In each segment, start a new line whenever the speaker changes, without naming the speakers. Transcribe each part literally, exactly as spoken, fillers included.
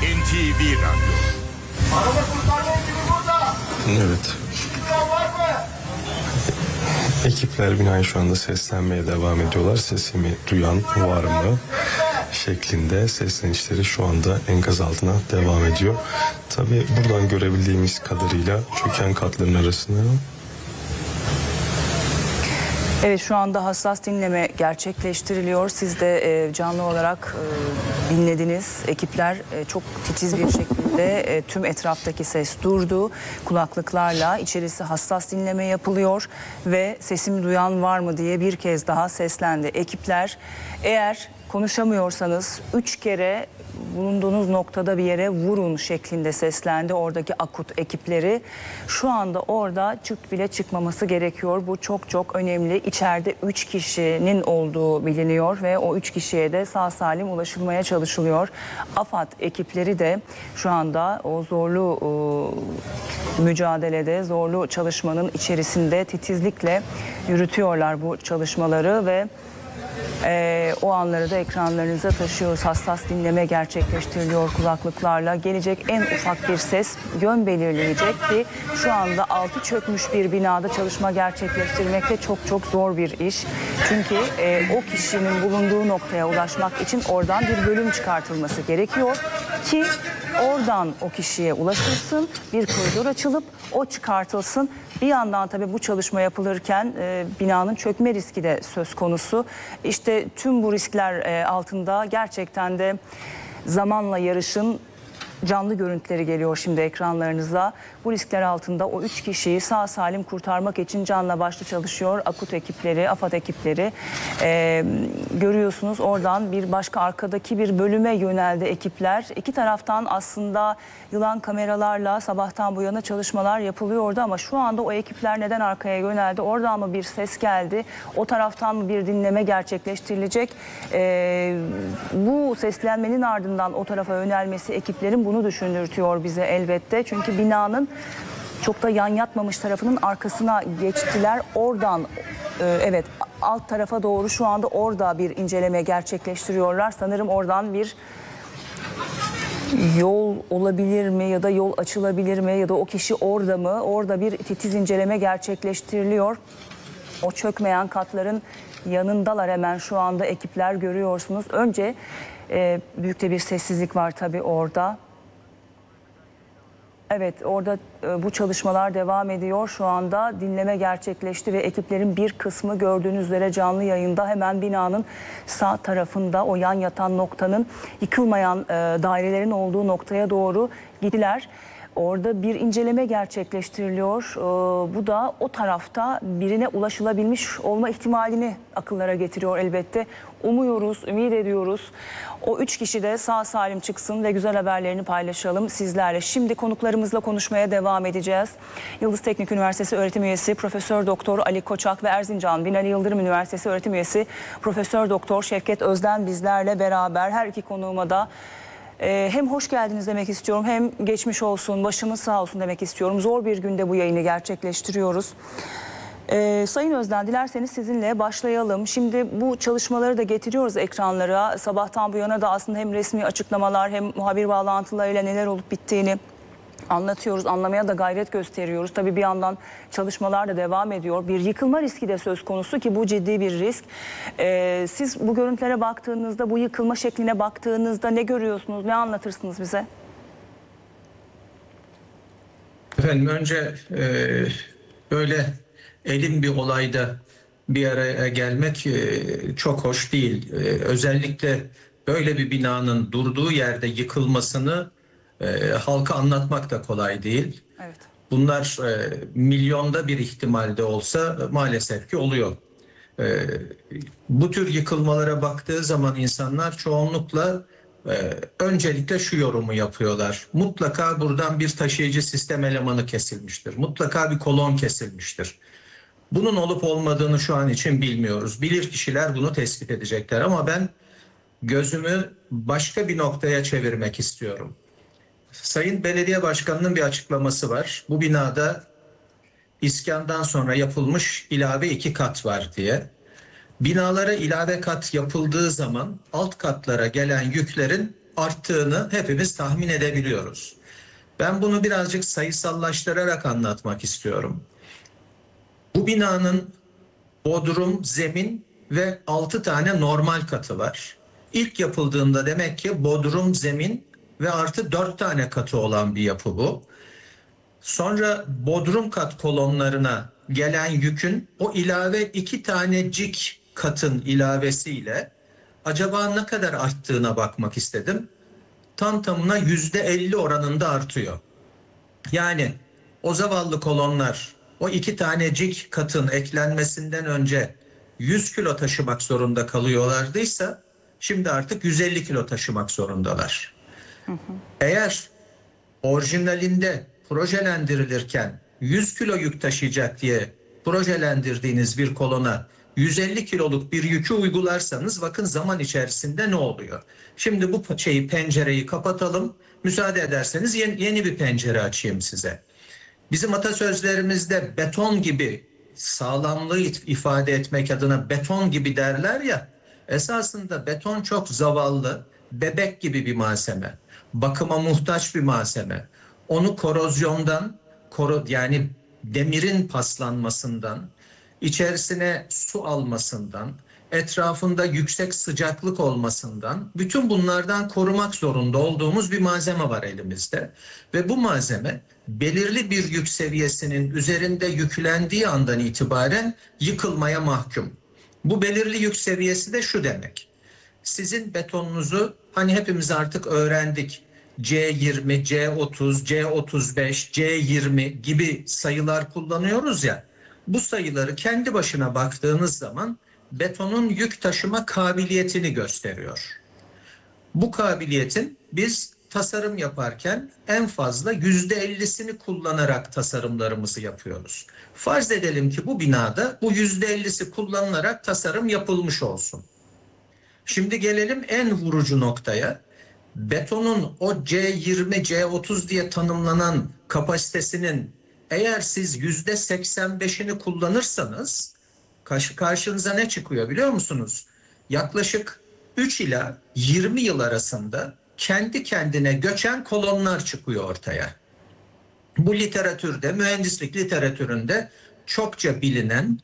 N T V Radyo.
Araba kurtarma ekibi burada.
Evet.
Duyan var mı?
Ekipler binaya şu anda seslenmeye devam ediyorlar. Sesimi duyan var mı? Şeklinde seslenişleri şu anda enkaz altına devam ediyor. Tabii buradan görebildiğimiz kadarıyla çöken katların arasında...
Evet, şu anda hassas dinleme gerçekleştiriliyor. Siz de e, canlı olarak e, dinlediniz. Ekipler e, çok titiz bir şekilde e, tüm etraftaki ses durdu. Kulaklıklarla içerisi hassas dinleme yapılıyor ve sesimi duyan var mı diye bir kez daha seslendi. Ekipler eğer konuşamıyorsanız üç kere bulunduğunuz noktada bir yere vurun şeklinde seslendi oradaki akut ekipleri. Şu anda orada çıt bile çıkmaması gerekiyor. Bu çok çok önemli. İçeride üç kişinin olduğu biliniyor ve o üç kişiye de sağ salim ulaşılmaya çalışılıyor. AFAD ekipleri de şu anda o zorlu e, mücadelede, zorlu çalışmanın içerisinde titizlikle yürütüyorlar bu çalışmaları ve Ee, o anları da ekranlarınıza taşıyoruz. Hassas dinleme gerçekleştiriliyor kulaklıklarla. Gelecek en ufak bir ses yön belirleyecek ki şu anda altı çökmüş bir binada çalışma gerçekleştirmek de çok çok zor bir iş. Çünkü e, o kişinin bulunduğu noktaya ulaşmak için oradan bir bölüm çıkartılması gerekiyor ki oradan o kişiye ulaşılsın, bir koridor açılıp o çıkartılsın. Bir yandan tabii bu çalışma yapılırken e, binanın çökme riski de söz konusu. İşte tüm bu riskler e, altında gerçekten de zamanla yarışın canlı görüntüleri geliyor şimdi ekranlarınıza. Bu riskler altında o üç kişiyi sağ salim kurtarmak için canla başla çalışıyor akut ekipleri, AFAD ekipleri. Ee, görüyorsunuz oradan bir başka arkadaki bir bölüme yöneldi ekipler. İki taraftan aslında yılan kameralarla sabahtan bu yana çalışmalar yapılıyordu ama şu anda o ekipler neden arkaya yöneldi? Oradan mı bir ses geldi? O taraftan mı bir dinleme gerçekleştirilecek? Ee, bu seslenmenin ardından o tarafa yönelmesi ekiplerin bunu düşündürtüyor bize elbette. Çünkü binanın çok da yan yatmamış tarafının arkasına geçtiler. Oradan e, evet alt tarafa doğru şu anda orada bir inceleme gerçekleştiriyorlar. Sanırım oradan bir yol olabilir mi ya da yol açılabilir mi ya da o kişi orada mı? Orada bir titiz inceleme gerçekleştiriliyor. O çökmeyen katların yanındalar hemen şu anda ekipler görüyorsunuz. Önce e, büyük de bir sessizlik var tabii orada. Evet, orada e, bu çalışmalar devam ediyor. Şu anda dinleme gerçekleşti ve ekiplerin bir kısmı gördüğünüz üzere canlı yayında hemen binanın sağ tarafında o yan yatan noktanın yıkılmayan e, dairelerin olduğu noktaya doğru gittiler. Orada bir inceleme gerçekleştiriliyor. Ee, bu da o tarafta birine ulaşılabilmiş olma ihtimalini akıllara getiriyor elbette. Umuyoruz, ümit ediyoruz. O üç kişi de sağ salim çıksın ve güzel haberlerini paylaşalım sizlerle. Şimdi konuklarımızla konuşmaya devam edeceğiz. Yıldız Teknik Üniversitesi öğretim üyesi Profesör Doktor Ali Koçak ve Erzincan Binali Yıldırım Üniversitesi öğretim üyesi Profesör Doktor Şevket Özden bizlerle beraber. Her iki konuğuma da Ee, hem hoş geldiniz demek istiyorum hem geçmiş olsun, başımız sağ olsun demek istiyorum. Zor bir günde bu yayını gerçekleştiriyoruz. Ee, Sayın Özden, dilerseniz sizinle başlayalım. Şimdi bu çalışmaları da getiriyoruz ekranlara. Sabahtan bu yana da aslında hem resmi açıklamalar hem muhabir bağlantılarıyla neler olup bittiğini anlatıyoruz, anlamaya da gayret gösteriyoruz. Tabii bir yandan çalışmalar da devam ediyor. Bir yıkılma riski de söz konusu ki bu ciddi bir risk. Ee, siz bu görüntülere baktığınızda, bu yıkılma şekline baktığınızda ne görüyorsunuz, ne anlatırsınız bize?
Efendim önce e, böyle elin bir olayda bir araya gelmek e, çok hoş değil. E, özellikle böyle bir binanın durduğu yerde yıkılmasını E, halka anlatmak da kolay değil.
Evet.
Bunlar e, milyonda bir ihtimalde olsa maalesef ki oluyor. E, bu tür yıkılmalara baktığı zaman insanlar çoğunlukla e, öncelikle şu yorumu yapıyorlar. Mutlaka buradan bir taşıyıcı sistem elemanı kesilmiştir. Mutlaka bir kolon kesilmiştir. Bunun olup olmadığını şu an için bilmiyoruz. Bilir kişiler bunu tespit edecekler ama ben gözümü başka bir noktaya çevirmek istiyorum. Sayın Belediye Başkanı'nın bir açıklaması var. Bu binada iskandan sonra yapılmış ilave iki kat var diye. Binalara ilave kat yapıldığı zaman alt katlara gelen yüklerin arttığını hepimiz tahmin edebiliyoruz. Ben bunu birazcık sayısallaştırarak anlatmak istiyorum. Bu binanın bodrum, zemin ve altı tane normal katı var. İlk yapıldığında demek ki bodrum, zemin ve artı dört tane katı olan bir yapı bu. Sonra bodrum kat kolonlarına gelen yükün o ilave iki tanecik katın ilavesiyle acaba ne kadar arttığına bakmak istedim. Tam tamına yüzde elli oranında artıyor. Yani o zavallı kolonlar o iki tanecik katın eklenmesinden önce yüz kilo taşımak zorunda kalıyorlardıysa şimdi artık yüz elli kilo taşımak zorundalar. Hı hı. Eğer orijinalinde projelendirilirken yüz kilo yük taşıyacak diye projelendirdiğiniz bir kolona yüz elli kiloluk bir yükü uygularsanız bakın zaman içerisinde ne oluyor? Şimdi bu şeyi, pencereyi kapatalım. Müsaade ederseniz yeni, yeni bir pencere açayım size. Bizim atasözlerimizde beton gibi, sağlamlığı ifade etmek adına beton gibi derler ya. Esasında beton çok zavallı, bebek gibi bir malzeme. Bakıma muhtaç bir malzeme. Onu korozyondan, koro, yani demirin paslanmasından, içerisine su almasından, etrafında yüksek sıcaklık olmasından, bütün bunlardan korumak zorunda olduğumuz bir malzeme var elimizde. Ve bu malzeme belirli bir yük seviyesinin üzerinde yüklendiği andan itibaren yıkılmaya mahkum. Bu belirli yük seviyesi de şu demek: sizin betonunuzu hani hepimiz artık öğrendik. C yirmi, C otuz, C otuz beş, C yirmi gibi sayılar kullanıyoruz ya. Bu sayıları kendi başına baktığınız zaman betonun yük taşıma kabiliyetini gösteriyor. Bu kabiliyetin biz tasarım yaparken en fazla yüzde ellisini kullanarak tasarımlarımızı yapıyoruz. Farz edelim ki bu binada bu yüzde ellisi kullanılarak tasarım yapılmış olsun. Şimdi gelelim en vurucu noktaya. Betonun o C yirmi, C otuz diye tanımlanan kapasitesinin eğer siz yüzde seksen beşini kullanırsanız karşınıza ne çıkıyor biliyor musunuz? Yaklaşık üç ila yirmi yıl arasında kendi kendine göçen kolonlar çıkıyor ortaya. Bu literatürde, mühendislik literatüründe çokça bilinen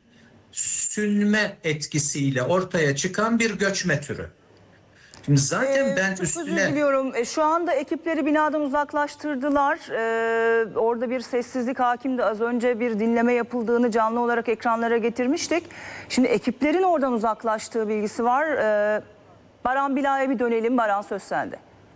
sünme etkisiyle ortaya çıkan bir göçme türü. Şimdi zaten
ee,
ben
çok
üstüne...
özür diliyorum. E, şu anda ekipleri binadan uzaklaştırdılar. Ee, orada bir sessizlik hakimdi. Az önce bir dinleme yapıldığını canlı olarak ekranlara getirmiştik. Şimdi ekiplerin oradan uzaklaştığı bilgisi var. Ee, Baran Bilal'e bir dönelim. Baran, söz sende.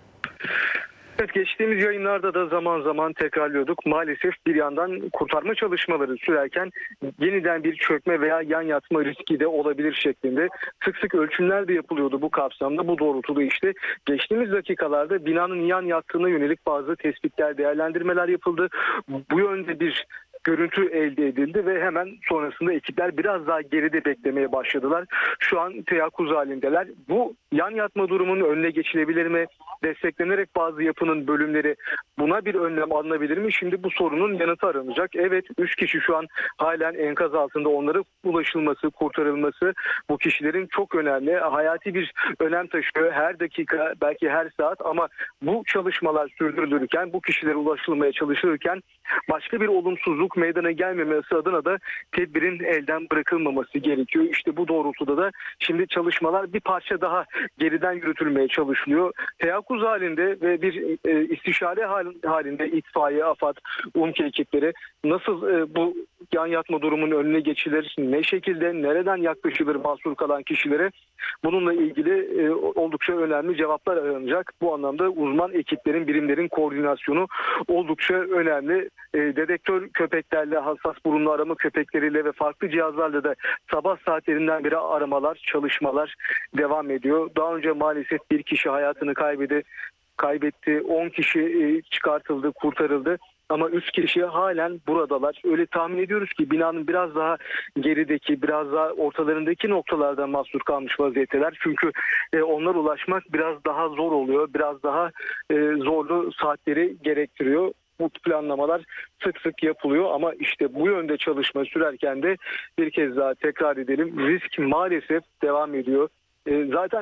Evet, geçtiğimiz yayınlarda da zaman zaman tekrarlıyorduk. Maalesef bir yandan kurtarma çalışmaları sürerken yeniden bir çökme veya yan yatma riski de olabilir şeklinde sık sık ölçümler de yapılıyordu bu kapsamda. Bu doğrultuda işte geçtiğimiz dakikalarda binanın yan yattığına yönelik bazı tespitler, değerlendirmeler yapıldı. Bu yönde bir görüntü elde edildi ve hemen sonrasında ekipler biraz daha geride beklemeye başladılar. Şu an teyakkuz halindeler. Bu yan yatma durumunun önüne geçilebilir mi? Desteklenerek bazı yapının bölümleri, buna bir önlem alınabilir mi? Şimdi bu sorunun yanıtı aranacak. Evet, üç kişi şu an halen enkaz altında, onlara ulaşılması, kurtarılması bu kişilerin çok önemli. Hayati bir önem taşıyor her dakika, belki her saat, ama bu çalışmalar sürdürülürken, bu kişilere ulaşılmaya çalışılırken başka bir olumsuzluk meydana gelmemesi adına da tedbirin elden bırakılmaması gerekiyor. İşte bu doğrultuda da şimdi çalışmalar bir parça daha geriden yürütülmeye çalışılıyor. Teyakkuz halinde ve bir e, istişare halinde itfaiye, AFAD, UMKE ekipleri nasıl e, bu yan yatma durumunun önüne geçilir, ne şekilde, nereden yaklaşılır mahsur kalan kişilere, bununla ilgili e, oldukça önemli cevaplar aranacak. Bu anlamda uzman ekiplerin, birimlerin koordinasyonu oldukça önemli. E, dedektör köpeklerle, hassas burunlu arama köpekleriyle ve farklı cihazlarla da sabah saatlerinden beri aramalar, çalışmalar devam ediyor. Daha önce maalesef bir kişi hayatını kaybetti. kaybetti. on kişi çıkartıldı, kurtarıldı. Ama üç kişi halen buradalar. Öyle tahmin ediyoruz ki binanın biraz daha gerideki, biraz daha ortalarındaki noktalardan mahsur kalmış vaziyetteler. Çünkü onlara ulaşmak biraz daha zor oluyor. Biraz daha zorlu saatleri gerektiriyor. Bu planlamalar sık sık yapılıyor ama işte bu yönde çalışma sürerken de bir kez daha tekrar edelim, risk maalesef devam ediyor. Zaten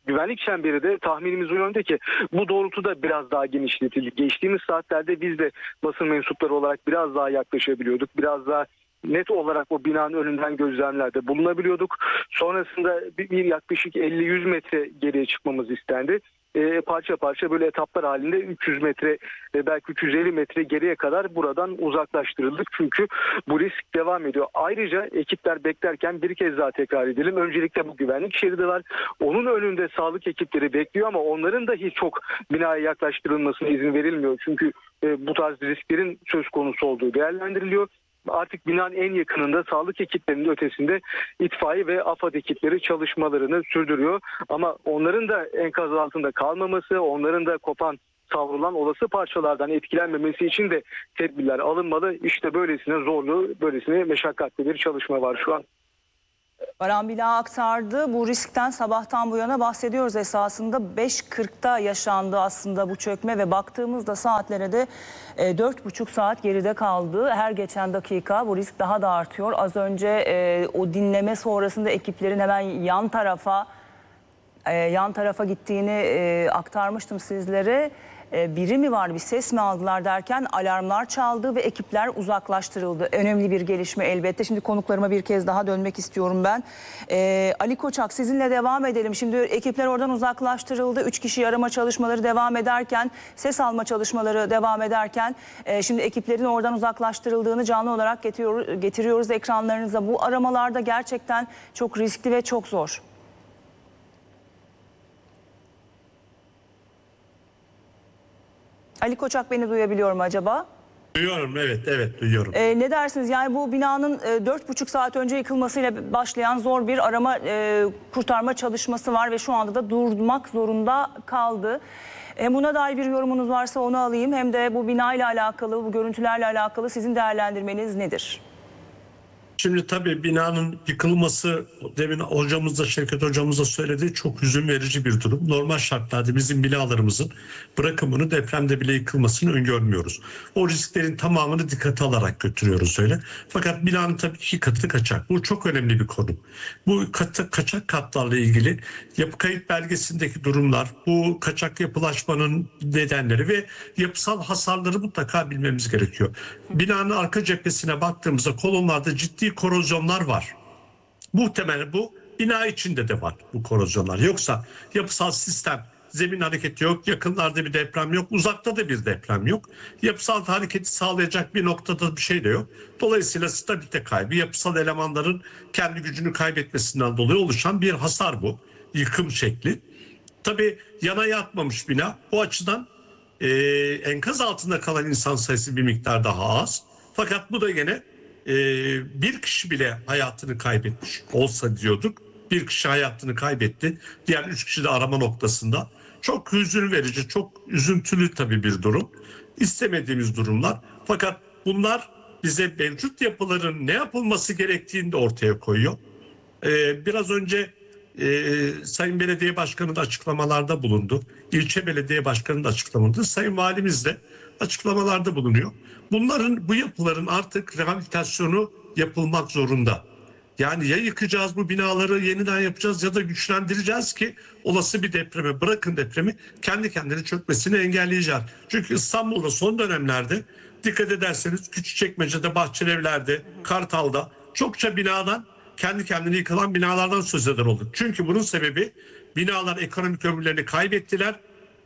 güvenlik çemberi de tahminimiz o yönde ki bu doğrultuda biraz daha genişletildi. Geçtiğimiz saatlerde biz de basın mensupları olarak biraz daha yaklaşabiliyorduk. Biraz daha net olarak o binanın önünden gözlemlerde bulunabiliyorduk. Sonrasında bir, bir yaklaşık elli yüz metre geriye çıkmamız istendi. E, parça parça böyle etaplar halinde üç yüz metre e, belki üç yüz elli metre geriye kadar buradan uzaklaştırıldık. Çünkü bu risk devam ediyor. Ayrıca ekipler beklerken bir kez daha tekrar edelim. Öncelikle bu güvenlik şeridi var. Onun önünde sağlık ekipleri bekliyor ama onların dahi çok binaya yaklaştırılmasına izin verilmiyor. Çünkü e, bu tarz risklerin söz konusu olduğu değerlendiriliyor. Artık binanın en yakınında sağlık ekiplerinin ötesinde itfaiye ve AFAD ekipleri çalışmalarını sürdürüyor. Ama onların da enkaz altında kalmaması, onların da kopan, savrulan olası parçalardan etkilenmemesi için de tedbirler alınmalı. İşte böylesine zorlu, böylesine meşakkatli bir çalışma var şu an.
Baran Bila aktardı. Bu riskten sabahtan bu yana bahsediyoruz esasında. beş kırkta yaşandı aslında bu çökme ve baktığımızda saatlere de dört buçuk saat geride kaldı. Her geçen dakika bu risk daha da artıyor. Az önce e, o dinleme sonrasında ekiplerin hemen yan tarafa e, yan tarafa gittiğini e, aktarmıştım sizlere. Biri mi var, bir ses mi aldılar derken alarmlar çaldı ve ekipler uzaklaştırıldı. Önemli bir gelişme elbette. Şimdi konuklarıma bir kez daha dönmek istiyorum ben. Ee, Ali Koçak, sizinle devam edelim. Şimdi ekipler oradan uzaklaştırıldı. Üç kişi arama çalışmaları devam ederken, ses alma çalışmaları devam ederken e, şimdi ekiplerin oradan uzaklaştırıldığını canlı olarak getiriyor, getiriyoruz ekranlarınıza. Bu aramalarda gerçekten çok riskli ve çok zor. Ali Koçak beni duyabiliyor mu acaba?
Duyuyorum, evet, evet duyuyorum.
Ee, ne dersiniz? Yani bu binanın e, dört buçuk saat önce yıkılmasıyla başlayan zor bir arama e, kurtarma çalışması var ve şu anda da durmak zorunda kaldı. Hem buna dair bir yorumunuz varsa onu alayım, hem de bu binayla alakalı, bu görüntülerle alakalı sizin değerlendirmeniz nedir?
Şimdi tabii binanın yıkılması, demin hocamız da, Şevket hocamız da söyledi, çok hüzün verici bir durum. Normal şartlarda bizim binalarımızın bırakımını, depremde bile yıkılmasını öngörmüyoruz. O risklerin tamamını dikkate alarak götürüyoruz öyle. Fakat binanın tabii iki katı kaçak. Bu çok önemli bir konu. Bu katı, kaçak katlarla ilgili yapı kayıt belgesindeki durumlar, bu kaçak yapılaşmanın nedenleri ve yapısal hasarları mutlaka bilmemiz gerekiyor. Binanın arka cephesine baktığımızda kolonlarda ciddi korozyonlar var. Muhtemelen bu bina içinde de var bu korozyonlar. Yoksa yapısal sistem, zemin hareketi yok, yakınlarda bir deprem yok, uzakta da bir deprem yok. Yapısal hareketi sağlayacak bir noktada bir şey de yok. Dolayısıyla stabilite kaybı, yapısal elemanların kendi gücünü kaybetmesinden dolayı oluşan bir hasar bu. Yıkım şekli. Tabii yana yatmamış bina. Bu açıdan e, enkaz altında kalan insan sayısı bir miktar daha az. Fakat bu da yine e, bir kişi bile hayatını kaybetmiş olsa diyorduk. Bir kişi hayatını kaybetti. Diğer üç kişi de arama noktasında. Çok hüzün verici, çok üzüntülü tabii bir durum. İstemediğimiz durumlar. Fakat bunlar bize mevcut yapıların ne yapılması gerektiğini de ortaya koyuyor. Ee, biraz önce e, Sayın Belediye Başkanı da açıklamalarda bulundu. İlçe Belediye Başkanı da açıklamadı. Sayın Valimiz de açıklamalarda bulunuyor. Bunların, bu yapıların artık rehabilitasyonu yapılmak zorunda. Yani ya yıkacağız bu binaları, yeniden yapacağız ya da güçlendireceğiz ki olası bir depremi, bırakın depremi, kendi kendine çökmesini engelleyeceğiz. Çünkü İstanbul'da son dönemlerde dikkat ederseniz Küçükçekmece'de, Bahçelievler'de, Kartal'da çokça binadan, kendi kendine yıkılan binalardan söz eder olduk. Çünkü bunun sebebi binalar ekonomik ömürlerini kaybettiler.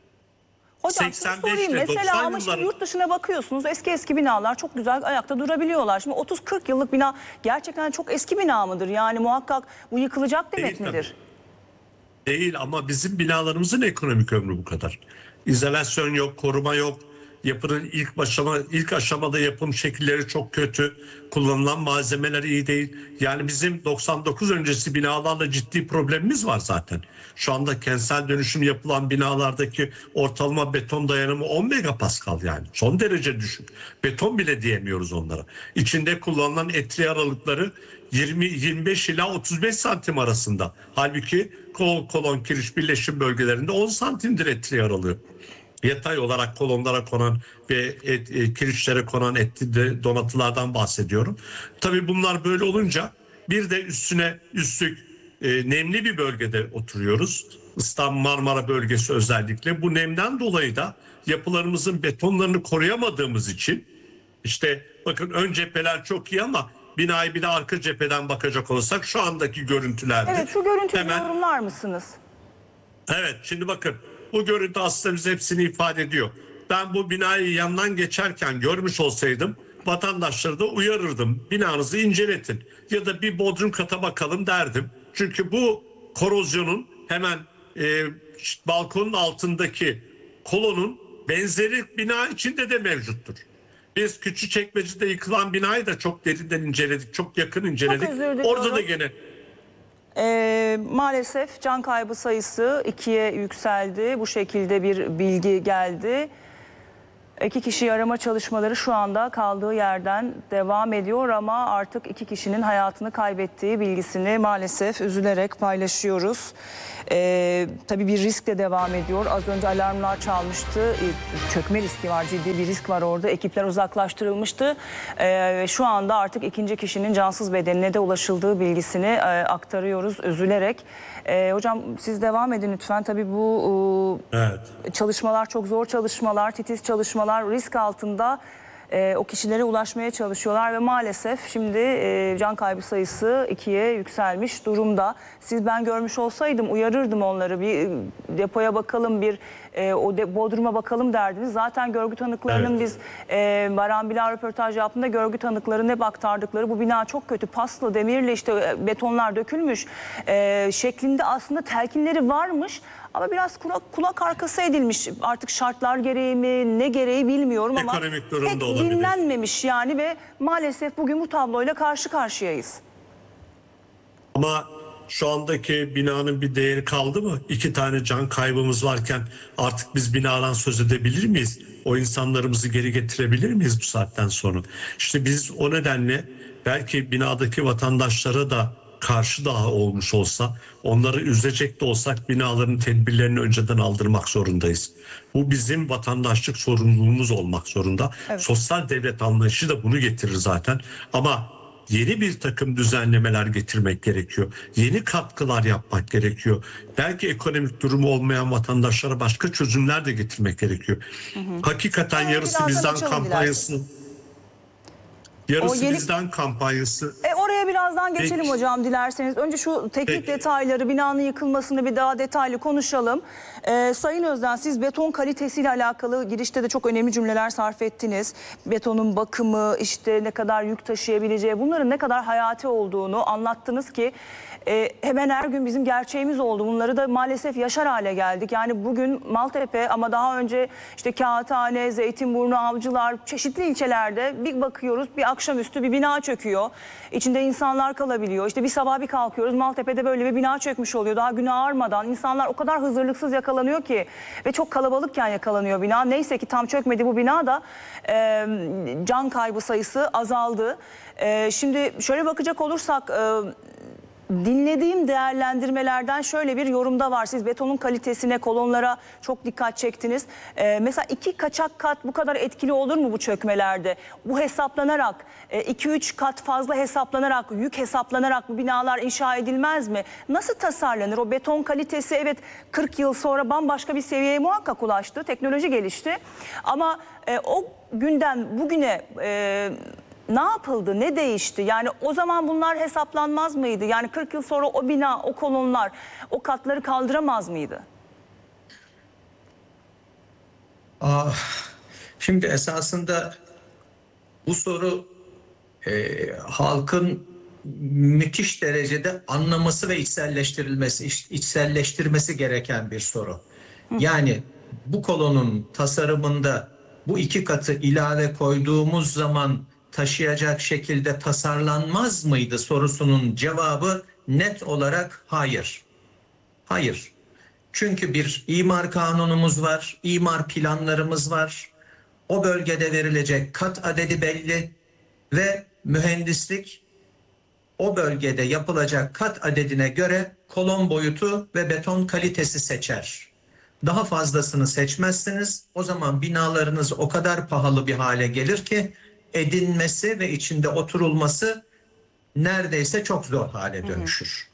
Hocam şunu sorayım mesela, ama şimdi yurt dışına bakıyorsunuz, eski eski binalar çok güzel ayakta durabiliyorlar. Şimdi otuz kırk yıllık bina gerçekten çok eski bina mıdır? Yani muhakkak bu yıkılacak demek
Değil,
midir?
Tabii. Değil, ama bizim binalarımızın ekonomik ömrü bu kadar. İzolasyon yok, koruma yok. Yapının ilk aşama, ilk aşamada yapım şekilleri çok kötü. Kullanılan malzemeler iyi değil. Yani bizim doksan dokuz öncesi binalarla ciddi problemimiz var zaten. Şu anda kentsel dönüşüm yapılan binalardaki ortalama beton dayanımı on megapascal yani. Son derece düşük. Beton bile diyemiyoruz onlara. İçinde kullanılan etli aralıkları yirmi yirmi beş ila otuz beş santim arasında. Halbuki kol, kolon kiriş birleşim bölgelerinde on santimdir etli aralığı. Yatay olarak kolonlara konan ve et, e, kirişlere konan etli de donatılardan bahsediyorum. Tabii bunlar böyle olunca bir de üstüne üstlük e, nemli bir bölgede oturuyoruz. İstanbul Marmara bölgesi özellikle. Bu nemden dolayı da yapılarımızın betonlarını koruyamadığımız için işte bakın ön cepheler çok iyi ama binayı bir de arka cepheden bakacak olursak şu andaki görüntülerde.
Evet, şu görüntüyü
hemen,
yorumlar mısınız?
evet şimdi bakın bu görüntü aslında bize hepsini ifade ediyor. Ben bu binayı yandan geçerken görmüş olsaydım vatandaşları da uyarırdım. Binanızı inceletin ya da bir bodrum kata bakalım derdim. Çünkü bu korozyonun hemen e, balkonun altındaki kolonun benzeri bina içinde de mevcuttur. Biz Küçükçekmece'de yıkılan binayı da çok derinden inceledik, çok yakın inceledik.
özür diliyorum.
Orada da gene
Ee, maalesef can kaybı sayısı ikiye yükseldi. Bu şekilde bir bilgi geldi. İki kişi arama çalışmaları şu anda kaldığı yerden devam ediyor ama artık iki kişinin hayatını kaybettiği bilgisini maalesef üzülerek paylaşıyoruz. Ee, tabii bir risk de devam ediyor. Az önce alarmlar çalmıştı. Ee, çökme riski var, ciddi bir risk var orada. Ekipler uzaklaştırılmıştı. Ee, şu anda artık ikinci kişinin cansız bedenine de ulaşıldığı bilgisini e, aktarıyoruz üzülerek. Ee, hocam siz devam edin lütfen. Tabii bu e,
evet.
çalışmalar çok zor çalışmalar, titiz çalışmalar, risk altında e, o kişilere ulaşmaya çalışıyorlar ve maalesef şimdi e, can kaybı sayısı ikiye yükselmiş durumda. Siz ben görmüş olsaydım uyarırdım onları, bir e, depoya bakalım, bir e, o de, bodruma bakalım derdiniz. Zaten görgü tanıklarının
Evet.
biz e, Baran Bilal röportaj yaptığında görgü tanıklarının hep aktardıkları bu bina çok kötü, paslı, demirle işte e, betonlar dökülmüş e, şeklinde aslında telkinleri varmış. Ama biraz kulak, kulak arkası edilmiş, artık şartlar gereği mi ne gereği bilmiyorum ama
Ekonomik durum
pek
da olabilir.
dinlenmemiş yani ve maalesef bugün bu tabloyla karşı karşıyayız.
Ama şu andaki binanın bir değeri kaldı mı? İki tane can kaybımız varken artık biz binadan söz edebilir miyiz? O insanlarımızı geri getirebilir miyiz bu saatten sonra? İşte biz o nedenle belki binadaki vatandaşlara da karşı daha olmuş olsa, onları üzecek de olsak binaların tedbirlerini önceden aldırmak zorundayız. Bu bizim vatandaşlık sorumluluğumuz olmak zorunda.
Evet.
Sosyal devlet anlayışı da bunu getirir zaten. Ama yeni bir takım düzenlemeler getirmek gerekiyor. Yeni katkılar yapmak gerekiyor. Belki ekonomik durumu olmayan vatandaşlara başka çözümler de getirmek gerekiyor. Hı hı. Hakikaten
Ee,
yarısı bizden kampanyasını Yarısı
yeni...
bizden kampanyası.
E oraya birazdan geçelim
Peki.
hocam dilerseniz. Önce şu teknik
Peki.
detayları, binanın yıkılmasını bir daha detaylı konuşalım. Ee, Sayın Özden, siz beton kalitesiyle alakalı girişte de çok önemli cümleler sarf ettiniz. Betonun bakımı, işte ne kadar yük taşıyabileceği, bunların ne kadar hayati olduğunu anlattınız ki e, hemen her gün bizim gerçeğimiz oldu. Bunları da maalesef yaşar hale geldik. Yani bugün Maltepe ama daha önce işte Kağıthane, Zeytinburnu, Avcılar, çeşitli ilçelerde bir bakıyoruz, bir akşamüstü bir bina çöküyor. İçinde insanlar kalabiliyor. İşte bir sabah bir kalkıyoruz, Maltepe'de böyle bir bina çökmüş oluyor. Daha gün ağarmadan insanlar o kadar hazırlıksız yakalanıyor ki ve çok kalabalıkken yakalanıyor bina. Neyse ki tam çökmedi bu bina da e, can kaybı sayısı azaldı. E, şimdi şöyle bakacak olursak e, dinlediğim değerlendirmelerden şöyle bir yorumda var. Siz betonun kalitesine, kolonlara çok dikkat çektiniz. Ee, mesela iki kaçak kat bu kadar etkili olur mu bu çökmelerde? Bu hesaplanarak, iki üç kat fazla hesaplanarak, yük hesaplanarak bu binalar inşa edilmez mi? Nasıl tasarlanır? O beton kalitesi evet kırk yıl sonra bambaşka bir seviyeye muhakkak ulaştı. Teknoloji gelişti. Ama e, o günden bugüne... E, Ne yapıldı, ne değişti? Yani o zaman bunlar hesaplanmaz mıydı? Yani kırk yıl sonra o bina, o kolonlar, o katları kaldıramaz mıydı?
Ah, şimdi esasında bu soru e, halkın müthiş derecede anlaması ve içselleştirilmesi, iç, içselleştirmesi gereken bir soru. Yani bu kolonun tasarımında bu iki katı ilave koyduğumuz zaman taşıyacak şekilde tasarlanmaz mıydı sorusunun cevabı net olarak hayır. Hayır. Çünkü bir imar kanunumuz var, imar planlarımız var. O bölgede verilecek kat adedi belli ve mühendislik o bölgede yapılacak kat adedine göre kolon boyutu ve beton kalitesi seçer. Daha fazlasını seçmezsiniz. O zaman binalarınız o kadar pahalı bir hale gelir ki edinmesi ve içinde oturulması neredeyse çok zor hale dönüşür.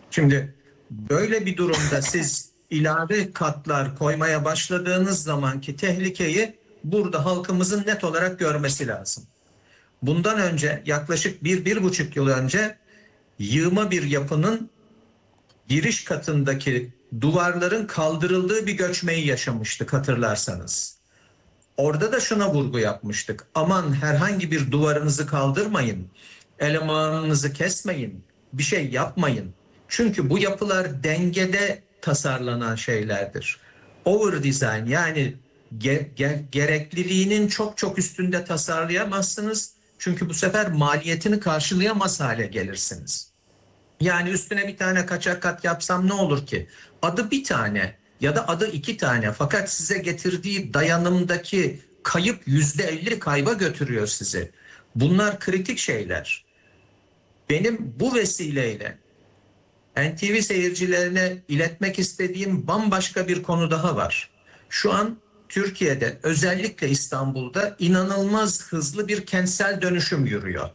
Şimdi böyle bir durumda siz ilave katlar koymaya başladığınız zamanki tehlikeyi burada halkımızın net olarak görmesi lazım. Bundan önce yaklaşık bir, bir buçuk yıl önce yığma bir yapının giriş katındaki duvarların kaldırıldığı bir göçmeyi yaşamıştık hatırlarsanız. Orada da şuna vurgu yapmıştık. Aman herhangi bir duvarınızı kaldırmayın, elemanınızı kesmeyin, bir şey yapmayın. Çünkü bu yapılar dengede tasarlanan şeylerdir. Over design, yani ge- ge- gerekliliğinin çok çok üstünde tasarlayamazsınız. Çünkü bu sefer maliyetini karşılayamaz hale gelirsiniz. Yani üstüne bir tane kaçak kat yapsam ne olur ki? Adı bir tane ya da adı iki tane, fakat size getirdiği dayanımdaki kayıp yüzde elli kayba götürüyor sizi. Bunlar kritik şeyler. Benim bu vesileyle N T V seyircilerine iletmek istediğim bambaşka bir konu daha var. Şu an Türkiye'de, özellikle İstanbul'da inanılmaz hızlı bir kentsel dönüşüm yürüyor.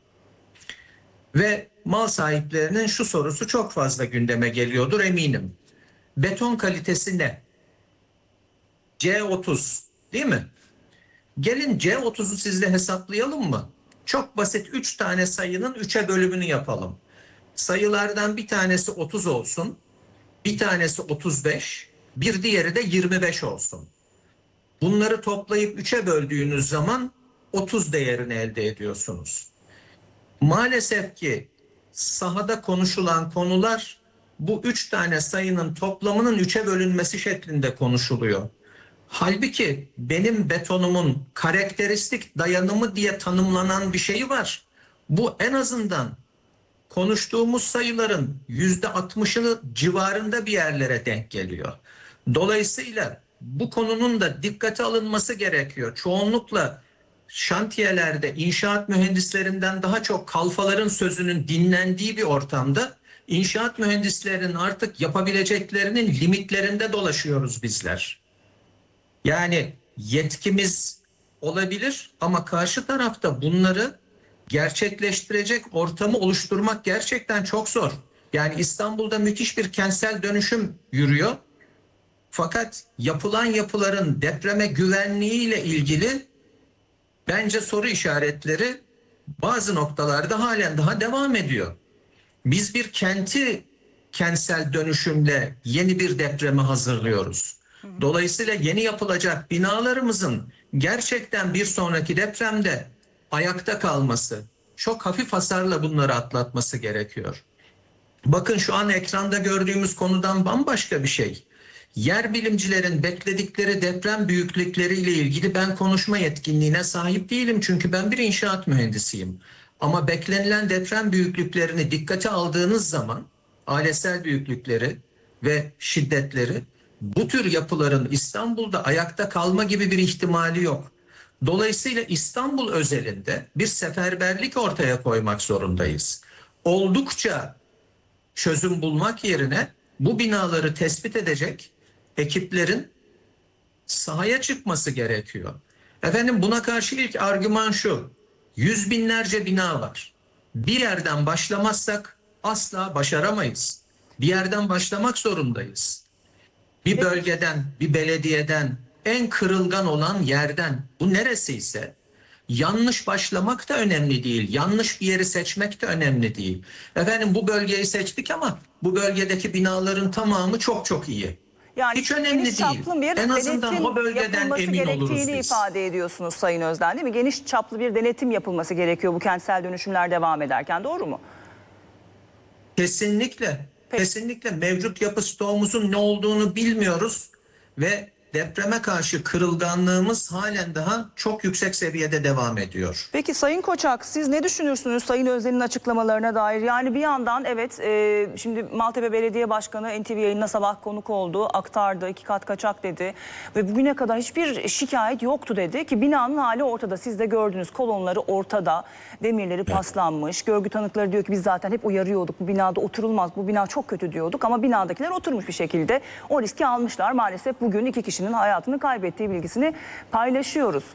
Ve mal sahiplerinin şu sorusu çok fazla gündeme geliyordur eminim. Beton kalitesi ne? C otuz değil mi? Gelin C otuzu sizle hesaplayalım mı? Çok basit, üç tane sayının üçe bölümünü yapalım. Sayılardan bir tanesi otuz olsun, bir tanesi otuz beş, bir diğeri de yirmi beş olsun. Bunları toplayıp üçe böldüğünüz zaman otuz değerini elde ediyorsunuz. Maalesef ki sahada konuşulan konular bu üç tane sayının toplamının üçe bölünmesi şeklinde konuşuluyor. Halbuki benim betonumun karakteristik dayanımı diye tanımlanan bir şeyi var. Bu en azından konuştuğumuz sayıların yüzde altmışı civarında bir yerlere denk geliyor. Dolayısıyla bu konunun da dikkate alınması gerekiyor. Çoğunlukla şantiyelerde inşaat mühendislerinden daha çok kalfaların sözünün dinlendiği bir ortamda inşaat mühendislerinin artık yapabileceklerinin limitlerinde dolaşıyoruz bizler. Yani yetkimiz olabilir ama karşı tarafta bunları gerçekleştirecek ortamı oluşturmak gerçekten çok zor. Yani İstanbul'da müthiş bir kentsel dönüşüm yürüyor. Fakat yapılan yapıların depreme güvenliğiyle ilgili bence soru işaretleri bazı noktalarda halen daha devam ediyor. Biz bir kenti kentsel dönüşümle yeni bir depreme hazırlıyoruz. Dolayısıyla yeni yapılacak binalarımızın gerçekten bir sonraki depremde ayakta kalması, çok hafif hasarla bunları atlatması gerekiyor. Bakın şu an ekranda gördüğümüz konudan bambaşka bir şey. Yer bilimcilerin bekledikleri deprem büyüklükleriyle ilgili ben konuşma yetkinliğine sahip değilim. Çünkü ben bir inşaat mühendisiyim. Ama beklenilen deprem büyüklüklerini dikkate aldığınız zaman ailesel büyüklükleri ve şiddetleri, bu tür yapıların İstanbul'da ayakta kalma gibi bir ihtimali yok. Dolayısıyla İstanbul özelinde bir seferberlik ortaya koymak zorundayız. Oldukça çözüm bulmak yerine bu binaları tespit edecek ekiplerin sahaya çıkması gerekiyor. Efendim buna karşı ilk argüman şu: yüz binlerce bina var. Bir yerden başlamazsak asla başaramayız. Bir yerden başlamak zorundayız. Bir bölgeden, bir belediyeden, en kırılgan olan yerden, bu neresiyse yanlış başlamak da önemli değil. Yanlış bir yeri seçmek de önemli değil. Efendim bu bölgeyi seçtik ama bu bölgedeki binaların tamamı çok çok iyi.
Yani
hiç önemli
geniş
değil.
çaplı bir
En azından
denetim
o bölgeden
yapılması
emin oluruz
gerektiğini
biz.
ifade ediyorsunuz Sayın Özden, değil mi? Geniş çaplı bir denetim yapılması gerekiyor bu kentsel dönüşümler devam ederken, doğru mu?
Kesinlikle.
Peki.
Kesinlikle mevcut yapı stoğumuzun ne olduğunu bilmiyoruz ve depreme karşı kırılganlığımız halen daha çok yüksek seviyede devam ediyor.
Peki Sayın Koçak, siz ne düşünürsünüz Sayın Özden'in açıklamalarına dair? Yani bir yandan evet, e, şimdi Maltepe Belediye Başkanı N T V yayınına sabah konuk oldu, aktardı, iki kat kaçak dedi ve bugüne kadar hiçbir şikayet yoktu dedi ki binanın hali ortada. Siz de gördünüz, kolonları ortada, demirleri paslanmış. Görgü tanıkları diyor ki biz zaten hep uyarıyorduk, bu binada oturulmaz, bu bina çok kötü diyorduk ama binadakiler oturmuş bir şekilde o riski almışlar. Maalesef bugün iki kişinin hayatını kaybettiği bilgisini paylaşıyoruz.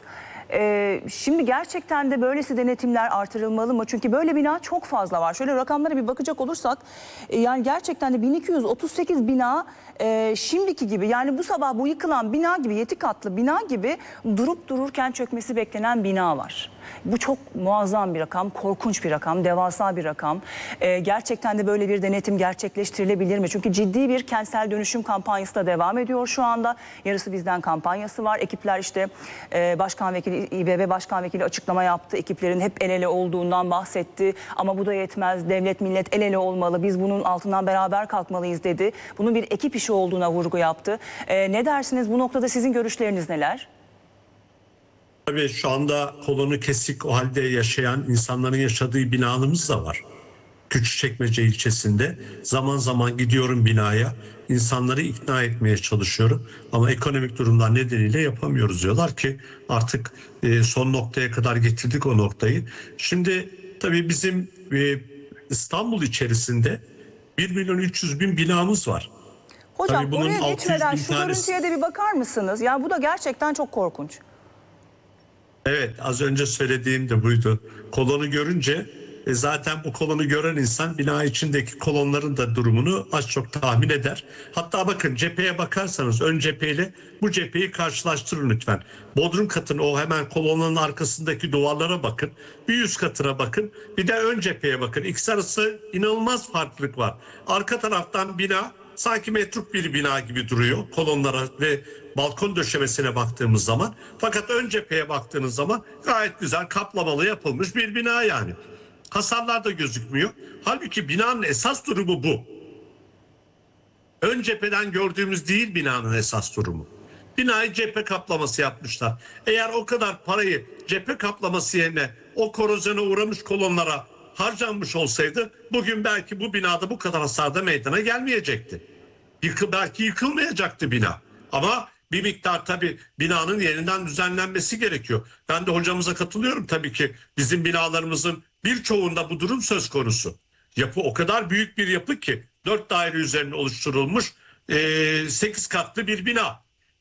Ee, şimdi gerçekten de böylesi denetimler artırılmalı mı? Çünkü böyle bina çok fazla var. Şöyle rakamlara bir bakacak olursak e, yani gerçekten de bin iki yüz otuz sekiz bina e, şimdiki gibi, yani bu sabah bu yıkılan bina gibi, yedi katlı bina gibi durup dururken çökmesi beklenen bina var. Bu çok muazzam bir rakam, korkunç bir rakam, devasa bir rakam. Ee, gerçekten de böyle bir denetim gerçekleştirilebilir mi? Çünkü ciddi bir kentsel dönüşüm kampanyası da devam ediyor şu anda. Yarısı Bizden kampanyası var. Ekipler işte e, Başkan Vekili, İBB Başkan Vekili açıklama yaptı. Ekiplerin hep el ele olduğundan bahsetti. Ama bu da yetmez. Devlet millet el ele olmalı. Biz bunun altından beraber kalkmalıyız dedi. Bunun bir ekip işi olduğuna vurgu yaptı. Ee, ne dersiniz? Bu noktada sizin görüşleriniz neler?
Tabii şu anda kolonu kesik o halde yaşayan insanların yaşadığı binalarımız da var. Küçükçekmece ilçesinde zaman zaman gidiyorum binaya, insanları ikna etmeye çalışıyorum. Ama ekonomik durumlar nedeniyle yapamıyoruz diyorlar ki artık e, son noktaya kadar getirdik o noktayı. Şimdi tabii bizim e, İstanbul içerisinde bir milyon üç yüz bin binamız var.
Hocam
Tabii bunun
oraya
altı yüz
geçmeden
bin
şu
tanesi...
görüntüye de bir bakar mısınız? Yani bu da gerçekten çok korkunç.
Evet, az önce söylediğim de buydu. Kolonu görünce e, zaten bu kolonu gören insan bina içindeki kolonların da durumunu az çok tahmin eder. Hatta bakın cepheye bakarsanız ön cepheyle bu cepheyi karşılaştırın lütfen. Bodrum katının o hemen kolonların arkasındaki duvarlara bakın. Bir üst katına bakın. Bir de ön cepheye bakın. İkisi arası inanılmaz farklılık var. Arka taraftan bina sanki metruk bir bina gibi duruyor kolonlara ve balkon döşemesine baktığımız zaman. Fakat ön cepheye baktığınız zaman gayet güzel kaplamalı yapılmış bir bina yani. Hasarlar da gözükmüyor. Halbuki binanın esas durumu bu. Ön cepheden gördüğümüz değil binanın esas durumu. Binayı cephe kaplaması yapmışlar. Eğer o kadar parayı cephe kaplaması yerine o korozyona uğramış kolonlara harcanmış olsaydı bugün belki bu binada bu kadar hasar da meydana gelmeyecekti. Yıkı, belki yıkılmayacaktı bina. Ama bir miktar tabii binanın yeniden düzenlenmesi gerekiyor. Ben de hocamıza katılıyorum tabii ki bizim binalarımızın birçoğunda bu durum söz konusu. Yapı o kadar büyük bir yapı ki dört daire üzerine oluşturulmuş sekiz katlı bir bina.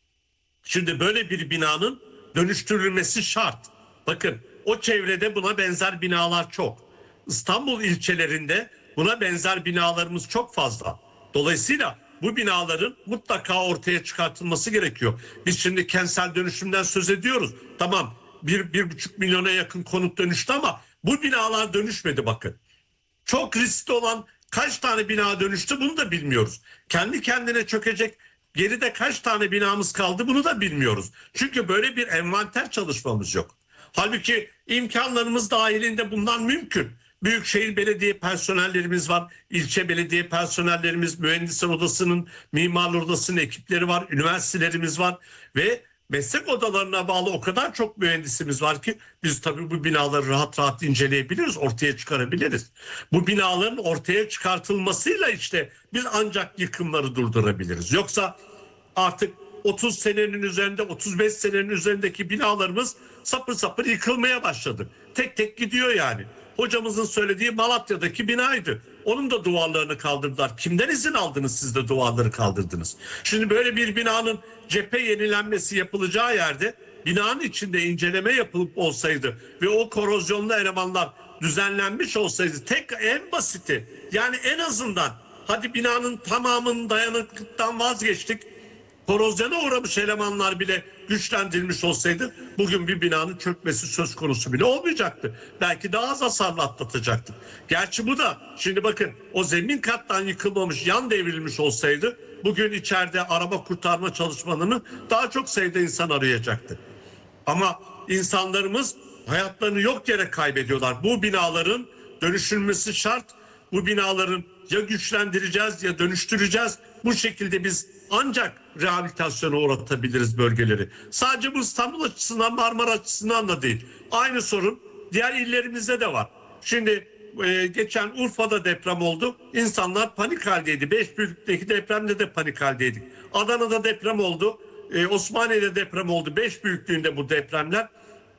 Şimdi böyle bir binanın dönüştürülmesi şart. Bakın o çevrede buna benzer binalar çok. İstanbul ilçelerinde buna benzer binalarımız çok fazla. Dolayısıyla bu binaların mutlaka ortaya çıkartılması gerekiyor. Biz şimdi kentsel dönüşümden söz ediyoruz. Tamam bir, bir buçuk milyona yakın konut dönüştü ama bu binalar dönüşmedi bakın. Çok riskli olan kaç tane bina dönüştü bunu da bilmiyoruz. Kendi kendine çökecek geride kaç tane binamız kaldı bunu da bilmiyoruz. Çünkü böyle bir envanter çalışmamız yok. Halbuki imkanlarımız dahilinde bunlar mümkün. Büyükşehir Belediye personellerimiz var, ilçe belediye personellerimiz, mühendisler odasının, mimarlar odasının ekipleri var, üniversitelerimiz var ve meslek odalarına bağlı o kadar çok mühendisimiz var ki biz tabii bu binaları rahat rahat inceleyebiliriz, ortaya çıkarabiliriz. Bu binaların ortaya çıkartılmasıyla işte biz ancak yıkımları durdurabiliriz. Yoksa artık otuz senenin üzerinde, otuz beş senenin üzerindeki binalarımız sapır sapır yıkılmaya başladı. Tek tek gidiyor yani. Hocamızın söylediği Malatya'daki binaydı. Onun da duvarlarını kaldırdılar. Kimden izin aldınız siz de duvarları kaldırdınız? Şimdi böyle bir binanın cephe yenilenmesi yapılacağı yerde binanın içinde inceleme yapılıp olsaydı ve o korozyonlu elemanlar düzenlenmiş olsaydı tek en basiti yani en azından hadi binanın tamamının dayanıklıktan vazgeçtik. Korozyona uğramış elemanlar bile güçlendirilmiş olsaydı bugün bir binanın çökmesi söz konusu bile olmayacaktı. Belki daha az hasarla atlatacaktık. Gerçi bu da şimdi bakın o zemin kattan yıkılmamış yan devrilmiş olsaydı bugün içeride araba kurtarma çalışmalarını daha çok sayıda insan arayacaktı. Ama insanlarımız hayatlarını yok yere kaybediyorlar. Bu binaların dönüşülmesi şart. Bu binaların ya güçlendireceğiz ya dönüştüreceğiz. Bu şekilde biz ancak rehabilitasyona uğratabiliriz bölgeleri. Sadece bu İstanbul açısından Marmara açısından da değil. Aynı sorun diğer illerimizde de var. Şimdi e, geçen Urfa'da deprem oldu. İnsanlar panik haldeydi. Beş büyüklükteki depremde de panik haldeydik. Adana'da deprem oldu. E, Osmaniye'de deprem oldu. Beş büyüklüğünde bu depremler.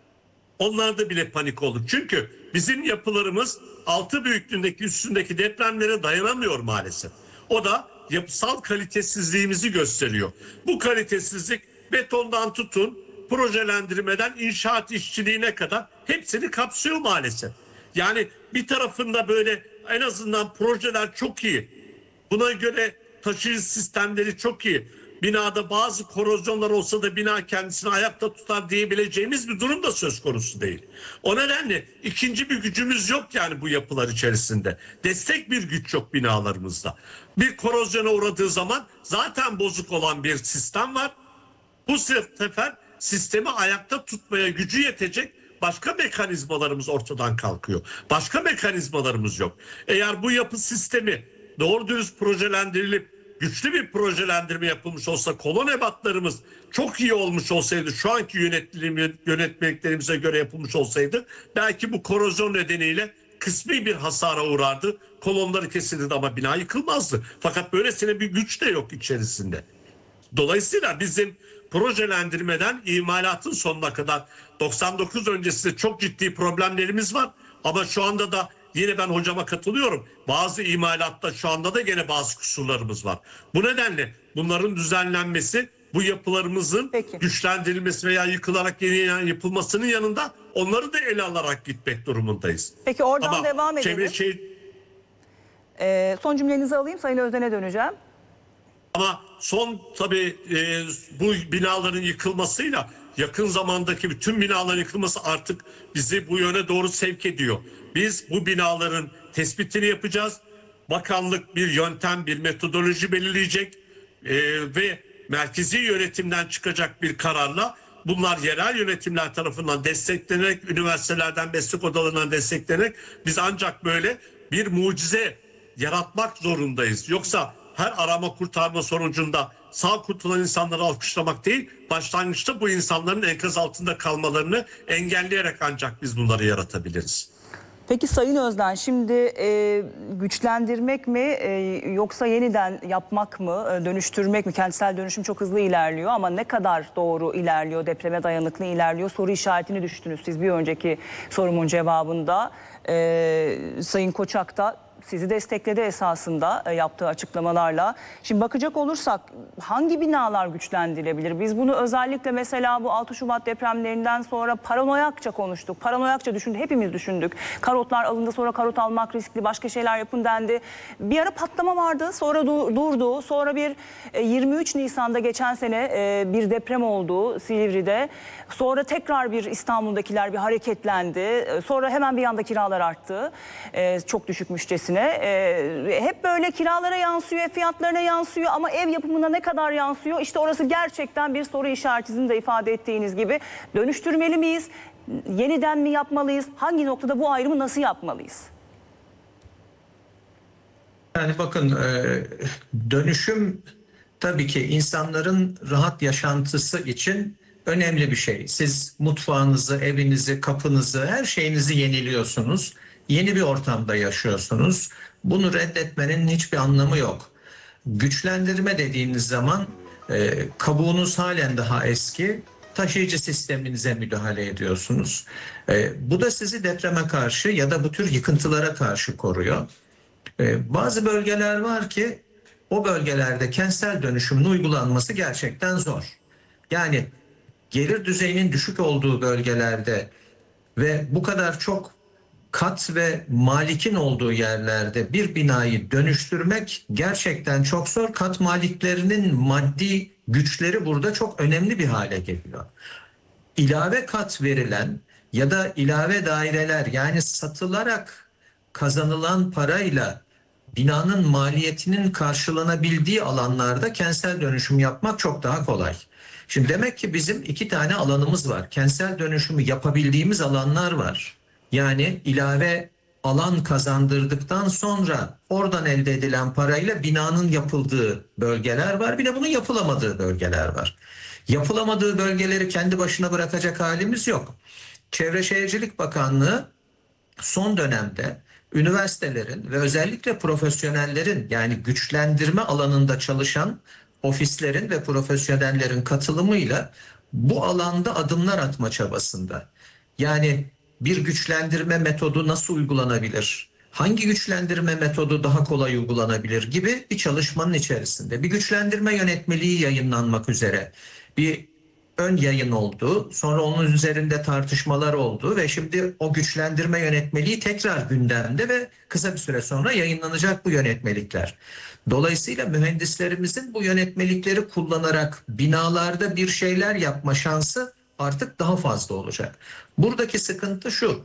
Onlarda bile panik olur. Çünkü bizim yapılarımız altı büyüklüğündeki üstündeki depremlere dayanamıyor maalesef. O da yapısal kalitesizliğimizi gösteriyor. Bu kalitesizlik betondan tutun projelendirmeden inşaat işçiliğine kadar hepsini kapsıyor maalesef. Yani bir tarafında böyle en azından projeler çok iyi. Buna göre taşıyıcı sistemleri çok iyi. Binada bazı korozyonlar olsa da bina kendisini ayakta tutar diyebileceğimiz bir durum da söz konusu değil. O nedenle ikinci bir gücümüz yok yani bu yapılar içerisinde. Destek bir güç yok binalarımızda. Bir korozyona uğradığı zaman zaten bozuk olan bir sistem var. Bu sefer sistemi ayakta tutmaya gücü yetecek başka mekanizmalarımız ortadan kalkıyor. Başka mekanizmalarımız yok. Eğer bu yapı sistemi doğru dürüst projelendirilip güçlü bir projelendirme yapılmış olsa, kolon ebatlarımız çok iyi olmuş olsaydı, şu anki yönetmeliklerimize göre yapılmış olsaydı, belki bu korozyon nedeniyle kısmi bir hasara uğrardı. Kolonları kesilirdi ama bina yıkılmazdı. Fakat böylesine bir güç de yok içerisinde. Dolayısıyla bizim projelendirmeden imalatın sonuna kadar doksan dokuz öncesinde çok ciddi problemlerimiz var. Ama şu anda da yine ben hocama katılıyorum. Bazı imalatta şu anda da gene bazı kusurlarımız var. Bu nedenle bunların düzenlenmesi, bu yapılarımızın
Peki.
güçlendirilmesi veya yıkılarak yeniden yapılmasının yanında onları da ele alarak gitmek durumundayız.
Peki oradan
Ama
devam edelim.
çevre şey,
Ee, son cümlenizi alayım, Sayın Özden'e döneceğim.
ama son tabii e, bu binaların yıkılmasıyla yakın zamandaki bütün binaların yıkılması artık bizi bu yöne doğru sevk ediyor. Biz bu binaların tespitini yapacağız. Bakanlık bir yöntem, bir metodoloji belirleyecek e, ve merkezi yönetimden çıkacak bir kararla bunlar yerel yönetimler tarafından desteklenerek, üniversitelerden, meslek odalarından desteklenerek biz ancak böyle bir mucize yaratmak zorundayız. Yoksa her arama kurtarma sonucunda sağ kurtulan insanları alkışlamak değil, başlangıçta bu insanların enkaz altında kalmalarını engelleyerek ancak biz bunları yaratabiliriz.
Peki Sayın Özden, şimdi e, güçlendirmek mi e, yoksa yeniden yapmak mı, e, dönüştürmek mi? Kentsel dönüşüm çok hızlı ilerliyor ama ne kadar doğru ilerliyor, depreme dayanıklı ilerliyor? Soru işaretini düştünüz siz bir önceki sorumun cevabında. E, Sayın Koçak da sizi destekledi esasında e, yaptığı açıklamalarla. Şimdi bakacak olursak hangi binalar güçlendirilebilir? Biz bunu özellikle mesela bu altı Şubat depremlerinden sonra paranoyakça konuştuk. Paranoyakça düşündük. Hepimiz düşündük. Karotlar alındı, sonra karot almak riskli, başka şeyler yapın dendi. Bir ara patlama vardı, sonra du- durdu. Sonra bir e, yirmi üç Nisan'da geçen sene e, bir deprem oldu Silivri'de. Sonra tekrar bir İstanbul'dakiler bir hareketlendi. E, sonra hemen bir anda kiralar arttı. E, çok düşükmüşçesine. Ee, hep böyle kiralara yansıyor, ev fiyatlarına yansıyor ama ev yapımına ne kadar yansıyor? İşte orası gerçekten bir soru işareti, sizin de ifade ettiğiniz gibi. Dönüştürmeli miyiz? Yeniden mi yapmalıyız? Hangi noktada bu ayrımı nasıl yapmalıyız?
Yani bakın e, dönüşüm tabii ki insanların rahat yaşantısı için önemli bir şey. Siz mutfağınızı, evinizi, kapınızı, her şeyinizi yeniliyorsunuz. Yeni bir ortamda yaşıyorsunuz. Bunu reddetmenin hiçbir anlamı yok. Güçlendirme dediğiniz zaman e, kabuğunuz halen daha eski, taşıyıcı sisteminize müdahale ediyorsunuz. E, bu da sizi depreme karşı ya da bu tür yıkıntılara karşı koruyor. E, bazı bölgeler var ki o bölgelerde kentsel dönüşümün uygulanması gerçekten zor. Yani gelir düzeyinin düşük olduğu bölgelerde ve bu kadar çok kat ve malikin olduğu yerlerde bir binayı dönüştürmek gerçekten çok zor. Kat maliklerinin maddi güçleri burada çok önemli bir hale geliyor. İlave kat verilen ya da ilave daireler, yani satılarak kazanılan parayla binanın maliyetinin karşılanabildiği alanlarda kentsel dönüşüm yapmak çok daha kolay. Şimdi demek ki bizim iki tane alanımız var. Kentsel dönüşümü yapabildiğimiz alanlar var. Yani ilave alan kazandırdıktan sonra oradan elde edilen parayla binanın yapıldığı bölgeler var. Bir de bunun yapılamadığı bölgeler var. Yapılamadığı bölgeleri kendi başına bırakacak halimiz yok. Çevre Şehircilik Bakanlığı son dönemde üniversitelerin ve özellikle profesyonellerin, yani güçlendirme alanında çalışan ofislerin ve profesyonellerin katılımıyla bu alanda adımlar atma çabasında. Yani bir güçlendirme metodu nasıl uygulanabilir? Hangi güçlendirme metodu daha kolay uygulanabilir gibi bir çalışmanın içerisinde. Bir güçlendirme yönetmeliği yayınlanmak üzere. Bir ön yayın oldu. Sonra onun üzerinde tartışmalar oldu ve şimdi o güçlendirme yönetmeliği tekrar gündemde ve kısa bir süre sonra yayınlanacak bu yönetmelikler. Dolayısıyla mühendislerimizin bu yönetmelikleri kullanarak binalarda bir şeyler yapma şansı artık daha fazla olacak. Buradaki sıkıntı şu: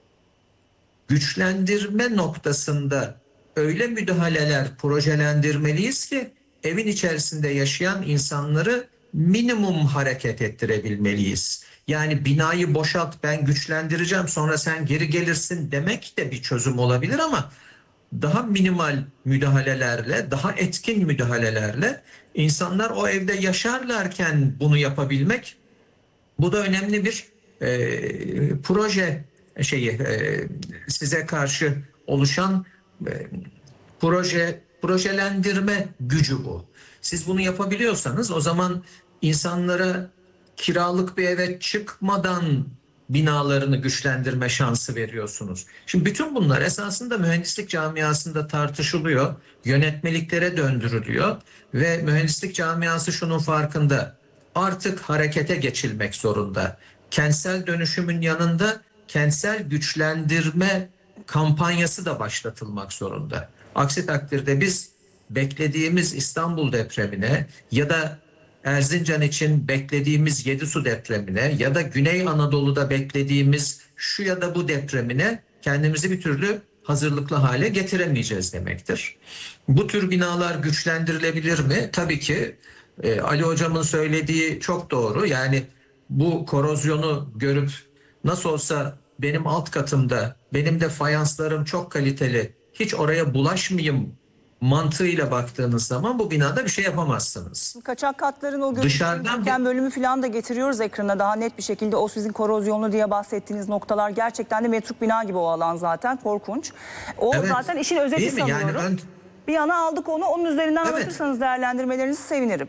güçlendirme noktasında öyle müdahaleler projelendirmeliyiz ki evin içerisinde yaşayan insanları minimum hareket ettirebilmeliyiz. Yani binayı boşalt, ben güçlendireceğim, sonra sen geri gelirsin demek de bir çözüm olabilir ama daha minimal müdahalelerle, daha etkin müdahalelerle insanlar o evde yaşarlarken bunu yapabilmek, bu da önemli bir e, proje şeyi, e, size karşı oluşan e, proje projelendirme gücü bu. Siz bunu yapabiliyorsanız o zaman insanlara kiralık bir eve çıkmadan binalarını güçlendirme şansı veriyorsunuz. Şimdi bütün bunlar esasında mühendislik camiasında tartışılıyor, yönetmeliklere döndürülüyor ve mühendislik camiası şunun farkında: artık harekete geçilmek zorunda. Kentsel dönüşümün yanında kentsel güçlendirme kampanyası da başlatılmak zorunda. Aksi takdirde biz beklediğimiz İstanbul depremine ya da Erzincan için beklediğimiz Yedisu depremine ya da Güney Anadolu'da beklediğimiz şu ya da bu depremine kendimizi bir türlü hazırlıklı hale getiremeyeceğiz demektir. Bu tür binalar güçlendirilebilir mi? Tabii ki e, Ali Hocam'ın söylediği çok doğru. Yani bu korozyonu görüp nasıl olsa benim alt katımda, benim de fayanslarım çok kaliteli, hiç oraya bulaşmayayım mantığıyla baktığınız zaman bu binada bir şey yapamazsınız.
Kaçak katların o
Dışarıdan
görüntülen bölümü falan da getiriyoruz ekrana daha net bir şekilde. O sizin korozyonlu diye bahsettiğiniz noktalar gerçekten de metruk bina gibi o alan, zaten korkunç. O
Evet.
zaten işin özeti
Değil mi?
sanıyorum.
Yani ön-
Bir yana aldık onu, onun üzerinden
Evet.
anlatırsanız değerlendirmelerinizi sevinirim.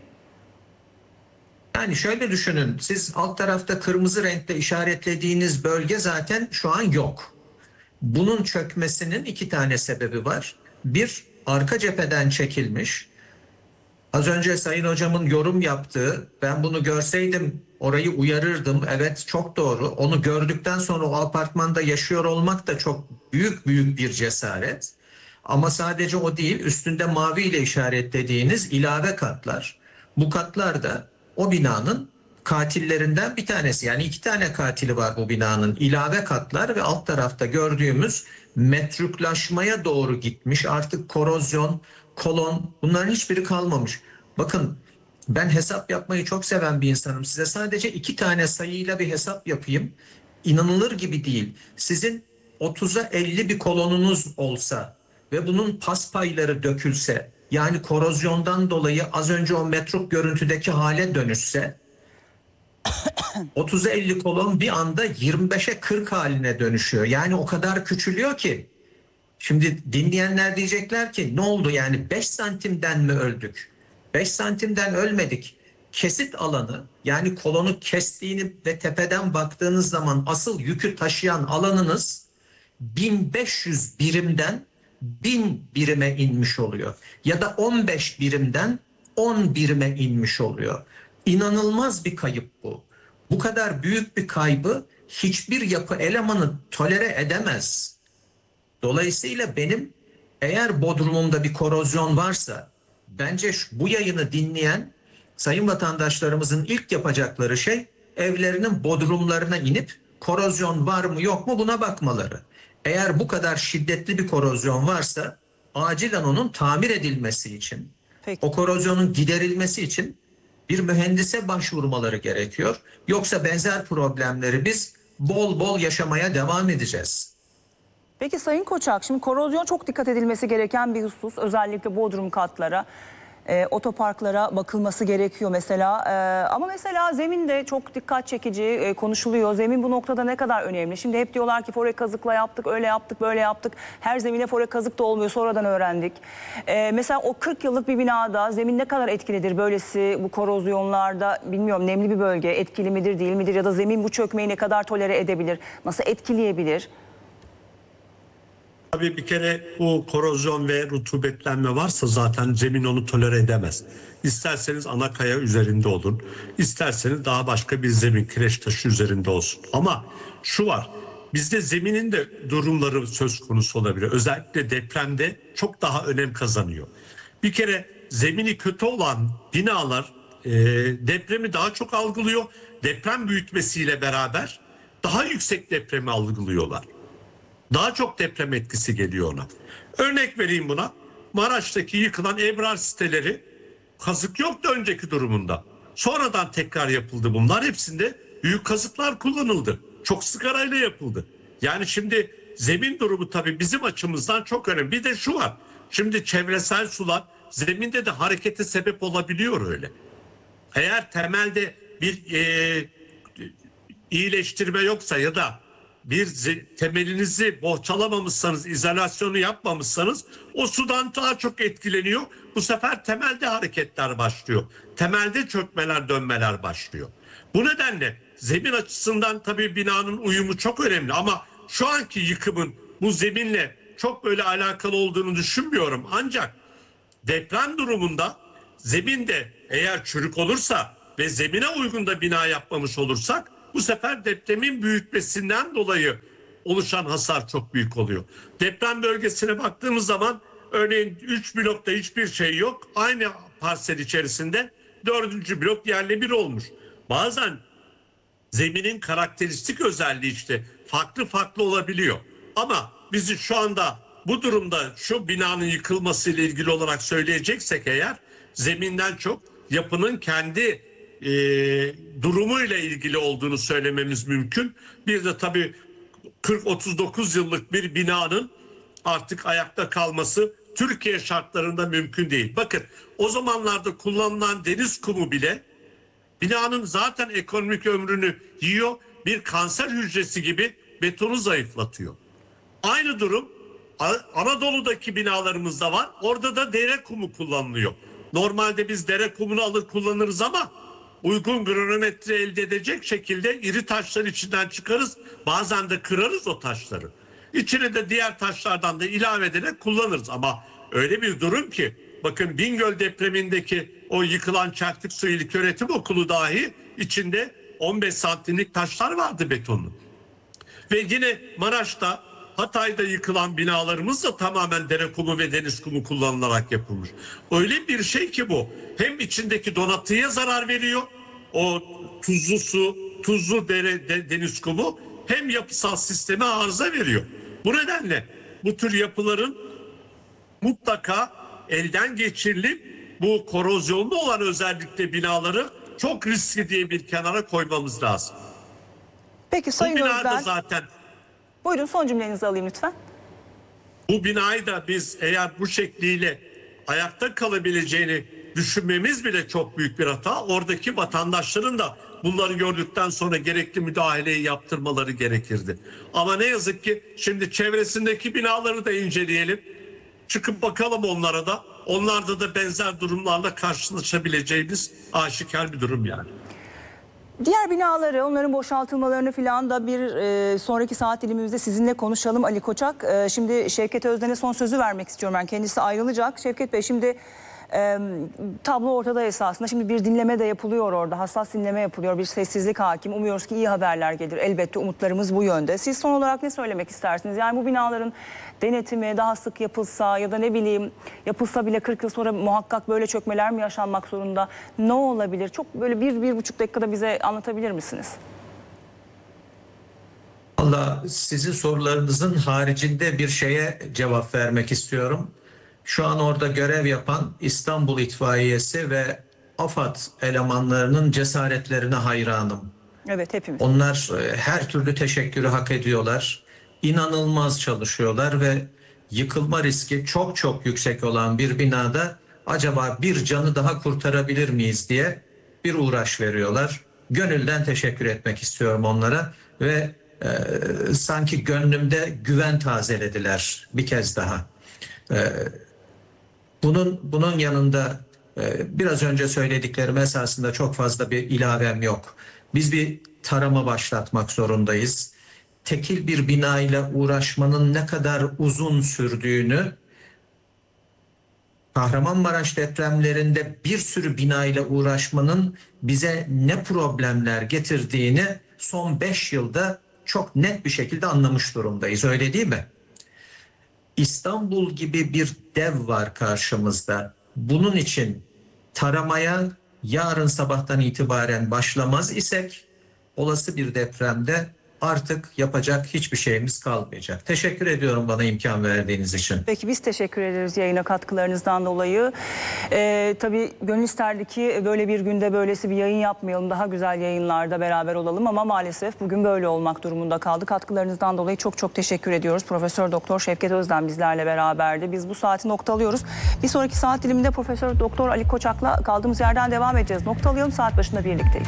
Yani şöyle düşünün, siz alt tarafta kırmızı renkte işaretlediğiniz bölge zaten şu an yok. Bunun çökmesinin iki tane sebebi var. Bir, arka cepheden çekilmiş. Az önce Sayın Hocam'ın yorum yaptığı, ben bunu görseydim orayı uyarırdım. Evet, çok doğru. Onu gördükten sonra o apartmanda yaşıyor olmak da çok büyük büyük bir cesaret. Ama sadece o değil, üstünde mavi ile işaretlediğiniz ilave katlar. Bu katlar da o binanın katillerinden bir tanesi. Yani iki tane katili var bu binanın. İlave katlar ve alt tarafta gördüğümüz metruklaşmaya doğru gitmiş. Artık korozyon, kolon, bunların hiçbiri kalmamış. Bakın, ben hesap yapmayı çok seven bir insanım. Size sadece iki tane sayıyla bir hesap yapayım. İnanılır gibi değil. Sizin otuza elli bir kolonunuz olsa ve bunun paspayları dökülse, yani korozyondan dolayı az önce o metruk görüntüdeki hale dönüşse, otuza elli kolon bir anda yirmi beşe kırk haline dönüşüyor. Yani o kadar küçülüyor ki. Şimdi dinleyenler diyecekler ki ne oldu, yani beş santimden mi öldük? beş santimden ölmedik. Kesit alanı, yani kolonu kestiğini ve tepeden baktığınız zaman asıl yükü taşıyan alanınız bin beş yüz birimden bin birime inmiş oluyor. Ya da on beş birimden on birime inmiş oluyor. İnanılmaz bir kayıp bu. Bu kadar büyük bir kaybı hiçbir yapı elemanı tolere edemez. Dolayısıyla benim eğer bodrumumda bir korozyon varsa, bence şu, bu yayını dinleyen sayın vatandaşlarımızın ilk yapacakları şey evlerinin bodrumlarına inip korozyon var mı yok mu buna bakmaları. Eğer bu kadar şiddetli bir korozyon varsa acilen onun tamir edilmesi için,
Peki.
o korozyonun giderilmesi için bir mühendise başvurmaları gerekiyor. Yoksa benzer problemleri biz bol bol yaşamaya devam edeceğiz.
Peki Sayın Koçak, şimdi korozyon çok dikkat edilmesi gereken bir husus. Özellikle bodrum katlara, e, otoparklara bakılması gerekiyor mesela. E, ama mesela zemin de çok dikkat çekici e, konuşuluyor. Zemin bu noktada ne kadar önemli? Şimdi hep diyorlar ki fore kazıkla yaptık, öyle yaptık, böyle yaptık. Her zemine fore kazık da olmuyor, sonradan öğrendik. E, mesela o kırk yıllık bir binada zemin ne kadar etkilidir? Böylesi bu korozyonlarda, bilmiyorum, nemli bir bölge etkili midir değil midir? Ya da zemin bu çökmeyi ne kadar tolere edebilir? Nasıl etkileyebilir?
Tabii bir kere bu korozyon ve rutubetlenme varsa zaten zemin onu tolere edemez. İsterseniz ana kaya üzerinde olun, isterseniz daha başka bir zemin, kireç taşı üzerinde olsun. Ama şu var, bizde zeminin de durumları söz konusu olabilir. Özellikle depremde çok daha önem kazanıyor. Bir kere zemini kötü olan binalar e, depremi daha çok algılıyor. Deprem büyütmesiyle beraber daha yüksek depremi algılıyorlar. Daha çok deprem etkisi geliyor ona. Örnek vereyim buna. Maraş'taki yıkılan Ebrar siteleri kazık yoktu önceki durumunda. Sonradan tekrar yapıldı bunlar. Hepsinde büyük kazıklar kullanıldı. Çok sigarayla yapıldı. Yani şimdi zemin durumu tabii bizim açımızdan çok önemli. Bir de şu var. Şimdi çevresel sular zeminde de harekete sebep olabiliyor öyle. Eğer temelde bir e, iyileştirme yoksa ya da bir temelinizi bohçalamamışsanız, izolasyonu yapmamışsanız o sudan daha çok etkileniyor. Bu sefer temelde hareketler başlıyor. Temelde çökmeler, dönmeler başlıyor. Bu nedenle zemin açısından tabii binanın uyumu çok önemli ama şu anki yıkımın bu zeminle çok böyle alakalı olduğunu düşünmüyorum. Ancak deprem durumunda zeminde eğer çürük olursa ve zemine uygun da bina yapmamış olursak bu sefer depremin büyütmesinden dolayı oluşan hasar çok büyük oluyor. Deprem bölgesine baktığımız zaman örneğin üç blokta hiçbir şey yok. Aynı parsel içerisinde dördüncü blok yerle bir olmuş. Bazen zeminin karakteristik özelliği işte farklı farklı olabiliyor. Ama bizi şu anda bu durumda şu binanın yıkılmasıyla ilgili olarak söyleyeceksek eğer zeminden çok yapının kendi e, durumuyla ilgili olduğunu söylememiz mümkün. Bir de tabii kırk otuz dokuz yıllık bir binanın artık ayakta kalması Türkiye şartlarında mümkün değil. Bakın o zamanlarda kullanılan deniz kumu bile binanın zaten ekonomik ömrünü yiyor, bir kanser hücresi gibi betonu zayıflatıyor. Aynı durum Anadolu'daki binalarımızda var. Orada da dere kumu kullanılıyor. Normalde biz dere kumunu alır kullanırız ama uygun granulometre elde edecek şekilde iri taşların içinden çıkarız. Bazen de kırarız o taşları. İçine de diğer taşlardan da ilave ederek kullanırız. Ama öyle bir durum ki bakın Bingöl depremindeki o yıkılan Çeltik Su İlköğretim Okulu dahi içinde on beş santimlik taşlar vardı betonun. Ve yine Maraş'ta, Hatay'da yıkılan binalarımız da tamamen dere kumu ve deniz kumu kullanılarak yapılmış. Öyle bir şey ki bu hem içindeki donatıya zarar veriyor, o tuzlu su, tuzlu dere, de, deniz kumu hem yapısal sisteme arıza veriyor. Bu nedenle bu tür yapıların mutlaka elden geçirilip bu korozyonlu olan özellikle binaları çok riskli diye bir kenara koymamız lazım.
Peki Sayın
Bu binada
Özden,
zaten
buyurun son cümlenizi alayım lütfen.
bu binayı da biz eğer bu şekliyle ayakta kalabileceğini düşünmemiz bile çok büyük bir hata. Oradaki vatandaşların da bunları gördükten sonra gerekli müdahaleyi yaptırmaları gerekirdi. Ama ne yazık ki şimdi çevresindeki binaları da inceleyelim. Çıkıp bakalım onlara da. Onlarda da benzer durumlarla karşılaşabileceğimiz aşikar bir durum yani.
Diğer binaları, onların boşaltılmalarını filan da bir e, sonraki saat dilimimizde sizinle konuşalım Ali Koçak. E, şimdi Şevket Özden'e son sözü vermek istiyorum ben. Kendisi ayrılacak. Şevket Bey şimdi e, tablo ortada esasında. Şimdi bir dinleme de yapılıyor orada. Hassas dinleme yapılıyor. Bir sessizlik hakim. Umuyoruz ki iyi haberler gelir. Elbette umutlarımız bu yönde. Siz son olarak ne söylemek istersiniz? Yani bu binaların denetimi daha sık yapılsa ya da ne bileyim yapılsa bile kırk yıl sonra muhakkak böyle çökmeler mi yaşanmak zorunda? Ne olabilir? Çok böyle bir, bir buçuk dakikada bize anlatabilir misiniz?
Valla sizin sorularınızın haricinde bir şeye cevap vermek istiyorum. Şu an orada görev yapan İstanbul İtfaiyesi ve AFAD elemanlarının cesaretlerine hayranım.
Evet, hepimiz.
Onlar her türlü teşekkürü hak ediyorlar. İnanılmaz çalışıyorlar ve yıkılma riski çok çok yüksek olan bir binada acaba bir canı daha kurtarabilir miyiz diye bir uğraş veriyorlar. Gönülden teşekkür etmek istiyorum onlara ve e, sanki gönlümde güven tazelediler bir kez daha. E, bunun bunun yanında e, biraz önce söylediklerim esasında çok fazla bir ilavem yok. Biz bir tarama başlatmak zorundayız. tekil bir binayla uğraşmanın ne kadar uzun sürdüğünü, Kahramanmaraş depremlerinde bir sürü binayla uğraşmanın bize ne problemler getirdiğini son beş yılda çok net bir şekilde anlamış durumdayız. Öyle değil mi? İstanbul gibi bir dev var karşımızda. Bunun için taramaya yarın sabahtan itibaren başlamaz isek olası bir depremde artık yapacak hiçbir şeyimiz kalmayacak. Teşekkür ediyorum bana imkan verdiğiniz için.
Peki biz teşekkür ederiz yayına katkılarınızdan dolayı. Ee, tabii gönül isterdi ki böyle bir günde böylesi bir yayın yapmayalım. Daha güzel yayınlarda beraber olalım ama maalesef bugün böyle olmak durumunda kaldı. Katkılarınızdan dolayı çok çok teşekkür ediyoruz. Profesör Doktor Şevket Özden bizlerle beraberdi. Biz bu saati noktalıyoruz. Bir sonraki saat diliminde Profesör Doktor Ali Koçak'la kaldığımız yerden devam edeceğiz. Noktalayalım, saat başında birlikteyiz.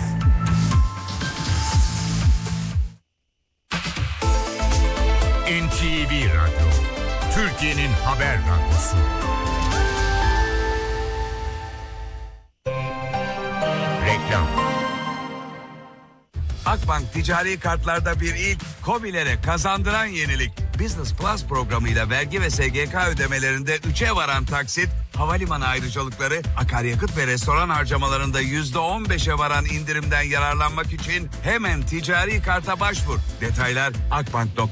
N T V Radyo, Türkiye'nin haber radyosu. Reklam.
Akbank ticari kartlarda bir ilk, KOBİ'lere kazandıran yenilik. Business Plus programıyla vergi ve S G K ödemelerinde üçe varan taksit, havalimanı ayrıcalıkları, akaryakıt ve restoran harcamalarında yüzde on beşe varan indirimden yararlanmak için hemen ticari karta başvur. Detaylar akbank nokta